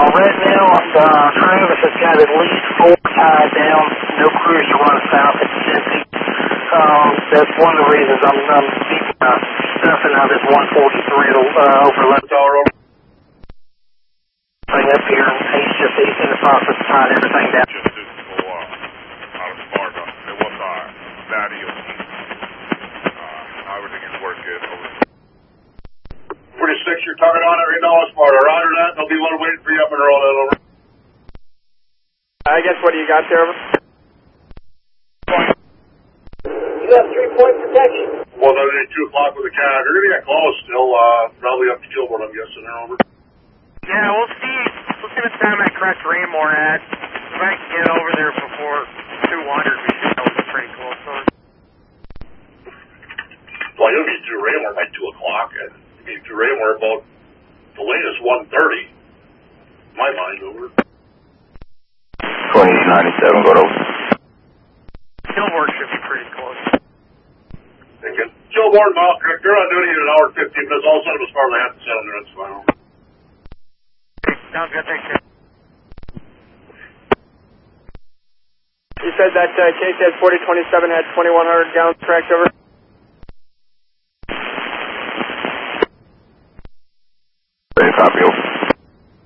Right now, Travis has got at least 4 tied down. No crews to run south at Mississippi. That's one of the reasons I'm keeping stuffing out this 143 overload tower thing up here, and he's in the process of tying everything down. Out of Sparta. It was Daddy of everything is working over. 46, you're target on it right now, Sparta. Roger that. There'll be one waiting for you up and roll that over. I guess what do you got there, over? You got 3-point protection. Well, that'll be 2 o'clock with the cat. You're going to get close still. Probably up to Gilbert, I'm guessing. There, over. Yeah, we'll see. We'll see what time I correct Raymore at. If I can get over there before 200, we should know it's pretty close. Well, you'll be to Raymore by 2 o'clock, and you'll be to Raymore about the latest 1:30. My mind, over. 2897, go over. Gilmore should be pretty close. Thinking. Gilbert, Mount Creek, they're on duty in an hour and 15 minutes. All of a sudden, as far as I have to set them there, that's fine. Sounds good, thanks, sir. You said that KCS 4027 had 2,100 gallons tracked over? Ready to copy, over.